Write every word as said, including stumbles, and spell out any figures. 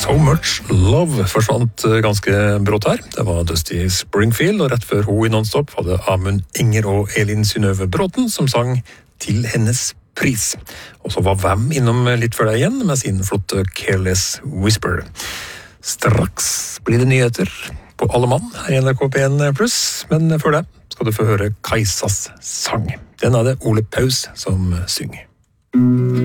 So Much Love forsvant ganske brått her. Det var Dusty Springfield, og rett før hun i Non-Stop var det Amund Enger og Elin Synnøve Bråten som sang Til hennes pris. Og så var Hvem innom litt før deg igjen med sin flotte Careless Whisper. Straks blir det nyheter på alle mann her i N R K P en pluss, men før det skal du få høre Kajsas sang. Den er det Ole Paus som synger.